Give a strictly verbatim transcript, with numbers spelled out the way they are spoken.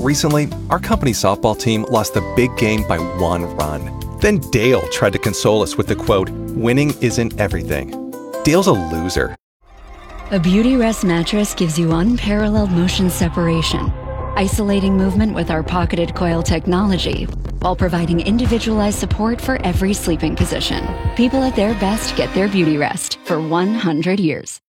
Recently, our company softball team lost the big game by one run. Then Dale tried to console us with the quote, "Winning isn't everything." Dale's a loser. A Beautyrest mattress gives you unparalleled motion separation, isolating movement with our pocketed coil technology, while providing individualized support for every sleeping position. People at their best get their Beautyrest for one hundred years.